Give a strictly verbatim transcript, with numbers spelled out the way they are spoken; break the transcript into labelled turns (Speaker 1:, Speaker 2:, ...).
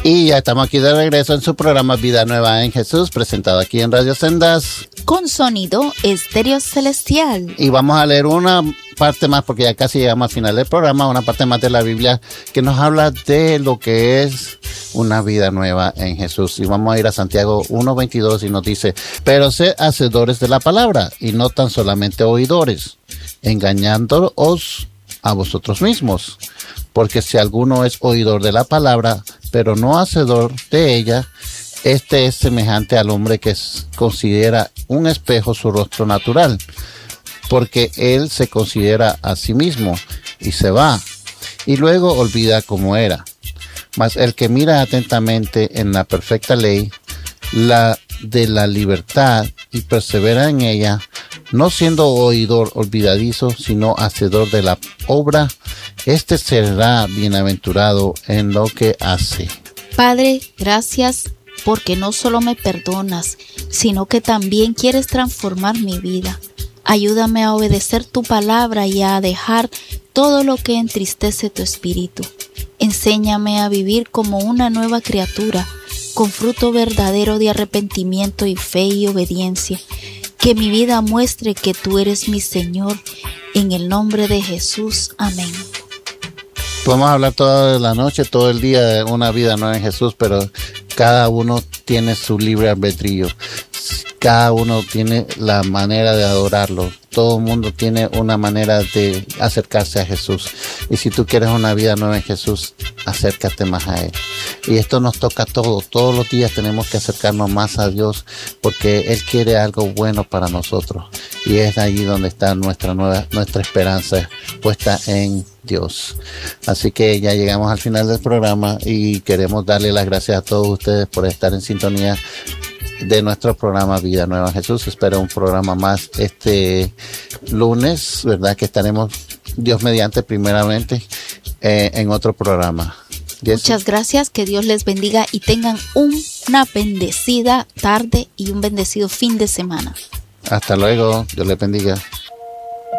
Speaker 1: Y ya estamos aquí de regreso en su programa Vida Nueva en Jesús, presentado aquí en Radio Sendas.
Speaker 2: Con sonido estéreo celestial.
Speaker 1: Y vamos a leer una parte más, porque ya casi llegamos al final del programa, una parte más de la Biblia que nos habla de lo que es una vida nueva en Jesús. Y vamos a ir a Santiago uno veintidós y nos dice: pero sed hacedores de la palabra y no tan solamente oidores, engañándoos a vosotros mismos. Porque si alguno es oidor de la palabra, pero no hacedor de ella, este es semejante al hombre que considera un espejo su rostro natural, porque él se considera a sí mismo y se va, y luego olvida cómo era. Mas el que mira atentamente en la perfecta ley, la de la libertad, y persevera en ella, no siendo oidor olvidadizo, sino hacedor de la obra, este será bienaventurado en lo que hace.
Speaker 2: Padre, gracias porque no solo me perdonas, sino que también quieres transformar mi vida. Ayúdame a obedecer tu palabra y a dejar todo lo que entristece tu espíritu. Enséñame a vivir como una nueva criatura, con fruto verdadero de arrepentimiento y fe y obediencia. Que mi vida muestre que tú eres mi Señor. En el nombre de Jesús. Amén.
Speaker 1: Podemos hablar toda la noche, todo el día de una vida nueva en Jesús, pero cada uno tiene su libre albedrío. Cada uno tiene la manera de adorarlo. Todo el mundo tiene una manera de acercarse a Jesús. Y si tú quieres una vida nueva en Jesús, acércate más a Él. Y esto nos toca a todos. Todos los días tenemos que acercarnos más a Dios, porque Él quiere algo bueno para nosotros. Y es allí donde está nuestra nueva, nuestra esperanza puesta en Dios. Así que ya llegamos al final del programa y queremos darle las gracias a todos ustedes por estar en sintonía de nuestro programa Vida Nueva en Jesús. Espero un programa más este lunes, ¿verdad? Que estaremos, Dios mediante, primeramente eh, en otro programa. Yes.
Speaker 2: Muchas gracias, que Dios les bendiga y tengan una bendecida tarde y un bendecido fin de semana.
Speaker 1: Hasta luego, Dios les bendiga.